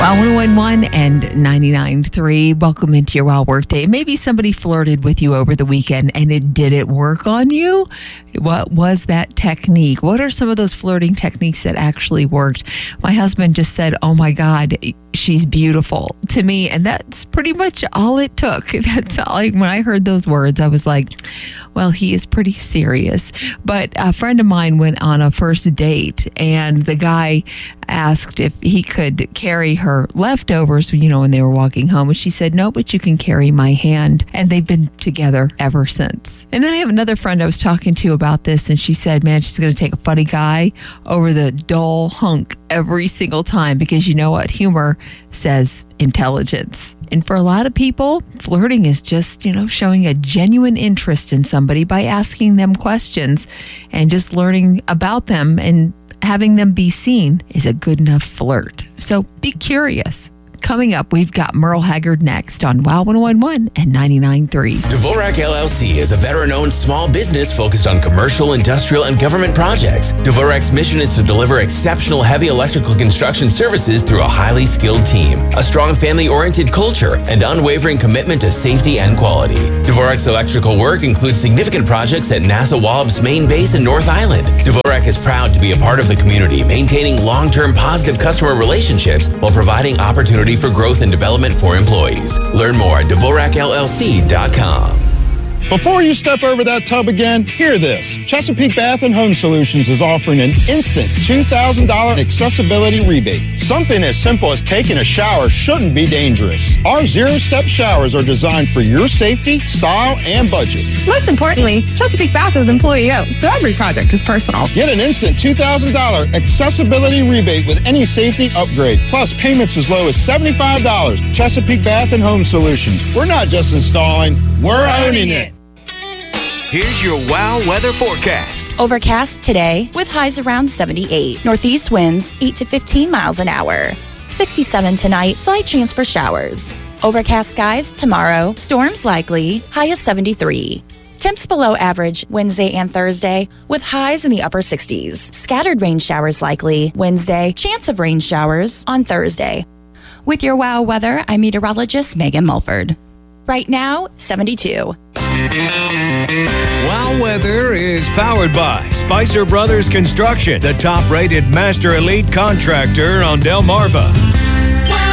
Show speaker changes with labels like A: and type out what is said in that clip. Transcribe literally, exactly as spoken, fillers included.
A: Wow, one oh one point one and ninety-nine point three. Welcome into your Wow Workday. Maybe somebody flirted with you over the weekend and it didn't work on you. What was that technique? What are some of those flirting techniques that actually worked? My husband just said, oh my God, she's beautiful to me. And that's pretty much all it took. That's all. Like, when I heard those words, I was like, well, he is pretty serious. But a friend of mine went on a first date and the guy asked if he could carry her leftovers, you know, when they were walking home. And she said, no, but you can carry my hand. And they've been together ever since. And then I have another friend I was talking to about this, and she said, man, she's going to take a funny guy over the dull hunk every single time, because you know what? Humor says intelligence. And for a lot of people, flirting is just, you know, showing a genuine interest in somebody by asking them questions and just learning about them, and having them be seen is a good enough flirt. So be curious. Coming up, we've got Merle Haggard next on Wow one oh one point one and ninety-nine point three.
B: Dvorak L L C is a veteran-owned small business focused on commercial, industrial, and government projects. Dvorak's mission is to deliver exceptional heavy electrical construction services through a highly skilled team, a strong family-oriented culture, and unwavering commitment to safety and quality. Dvorak's electrical work includes significant projects at NASA Wallops Main Base in North Island. Dvorak is proud to be a part of the community, maintaining long-term positive customer relationships while providing opportunity for growth and development for employees. Learn more at Dvorak L L C dot com.
C: Before you step over that tub again, hear this. Chesapeake Bath and Home Solutions is offering an instant two thousand dollars accessibility rebate. Something as simple as taking a shower shouldn't be dangerous. Our zero-step showers are designed for your safety, style, and budget.
D: Most importantly, Chesapeake Bath is employee-owned, so every project is personal.
C: Get an instant two thousand dollars accessibility rebate with any safety upgrade, plus payments as low as seventy-five dollars. Chesapeake Bath and Home Solutions. We're not just installing, we're owning it.
E: Here's your Wow weather forecast.
F: Overcast today with highs around seventy-eight. Northeast winds eight to fifteen miles an hour. sixty-seven tonight, slight chance for showers. Overcast skies tomorrow, storms likely, high of seventy-three. Temps below average Wednesday and Thursday with highs in the upper sixties. Scattered rain showers likely Wednesday, chance of rain showers on Thursday. With your Wow weather, I'm meteorologist Megan Mulford. Right now, seventy-two.
E: Wow weather is powered by Spicer Brothers Construction, the top-rated master elite contractor on Delmarva.